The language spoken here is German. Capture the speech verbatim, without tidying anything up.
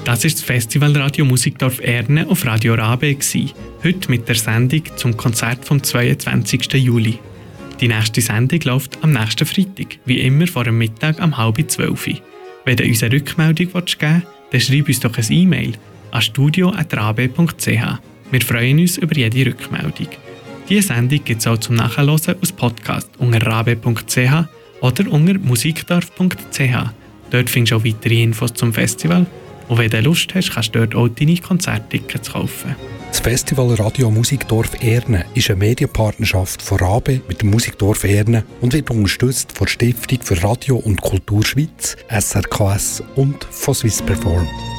Das war das Festival Radio Musikdorf Erne auf Radio Rabe. Heute mit der Sendung zum Konzert vom zweiundzwanzigsten Juli. Die nächste Sendung läuft am nächsten Freitag, wie immer vor dem Mittag um halb zwölf. Wenn du uns eine Rückmeldung geben willst, dann schreib uns doch ein E-Mail an studio at rabe punkt c h. Wir freuen uns über jede Rückmeldung. Diese Sendung gibt es auch zum Nachhören als Podcast unter rabe punkt c h oder unter musikdorf punkt c h. Dort findest du auch weitere Infos zum Festival. Und wenn du Lust hast, kannst du dort auch deine Konzerttickets kaufen. Das Festival Radio Musikdorf Erne ist eine Medienpartnerschaft von Rabe mit dem Musikdorf Erne und wird unterstützt von der Stiftung für Radio und Kultur Schweiz, S R K S und von Swiss Perform.